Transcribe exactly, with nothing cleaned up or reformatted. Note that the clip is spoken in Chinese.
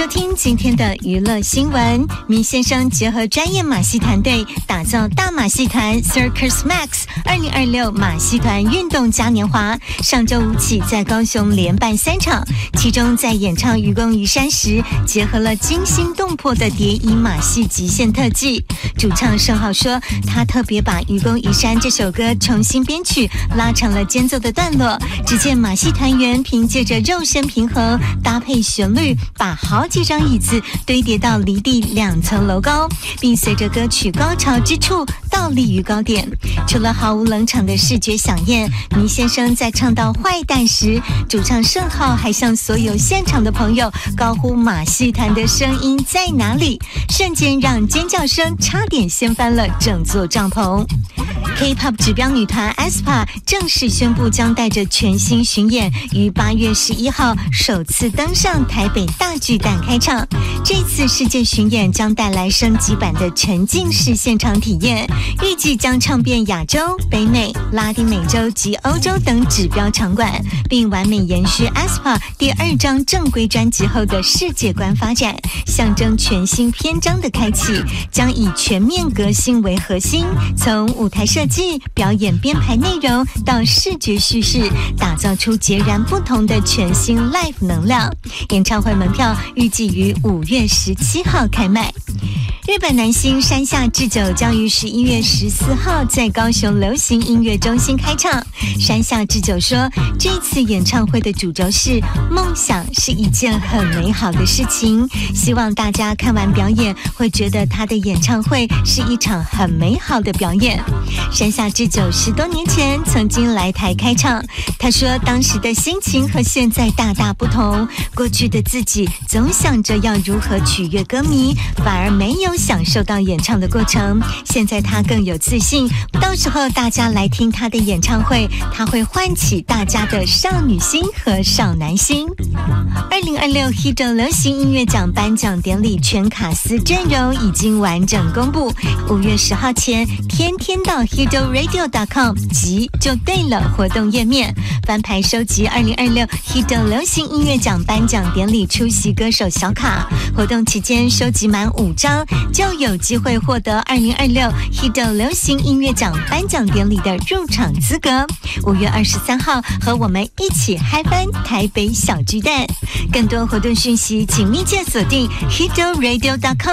听今天的娱乐新闻。明先生结合专业马戏团队，打造大马戏团 Circus Max 二零二六马戏团运动嘉年华，上周五起在高雄连办三场，其中在演唱《愚公移山》时，结合了惊心动魄的蝶衣马戏极限特技。主唱盛浩说，他特别把《愚公移山》这首歌重新编曲，拉长了间奏的段落。只见马戏团员凭借着肉身平衡，搭配旋律，把好几张椅子堆叠到离地两层楼高，并随着歌曲高潮之处倒立于高点。除了毫无冷场的视觉飨宴，迷先生在唱到坏蛋时，主唱盛浩还向所有现场的朋友高呼马戏团的声音在哪里，瞬间让尖叫声差点掀翻了整座帐篷。K-pop 指标女团 aespa 正式宣布将带着全新巡演，于八月十一号首次登上台北大巨蛋开唱。这次世界巡演将带来升级版的沉浸式现场体验，预计将唱遍亚洲、北美、拉丁美洲及欧洲等指标场馆，并完美延续 aespa 第二张正规专辑后的世界观发展，象征全新篇章的开启，将以全面革新为核心，从舞台设计、表演编排内容到视觉叙事，打造出截然不同的全新 live 能量。演唱会门票预计于五月十七号开卖。日本男星山下智久将于十一月十四号在高雄流行音乐中心开唱。山下智久说，这次演唱会的主轴是梦想是一件很美好的事情，希望大家看完表演会觉得他的演唱会是一场很美好的表演。山下智久十多年前曾经来台开唱，他说当时的心情和现在大大不同，过去的自己总想着要如何取悦歌迷，反而没有享受到演唱的过程。现在他更有自信，到时候大家来听他的演唱会，他会唤起大家的少女心和少男心。二零二六 H I D O 流行音乐奖颁奖典礼全卡司阵容已经完整公布，五月十号前天天到 H I D O Radio dot com 集就对了活动页面，翻牌收集二零二六 H I D O 流行音乐奖颁奖典礼出席歌手小卡，活动期间收集满五张就有机会获得二零二六 H I D O 流行音乐奖颁奖典礼的入场资格。五月二十三号和我们一起嗨翻台北小巨蛋。更多活动讯息请密切锁定 H I D O Radio dot com。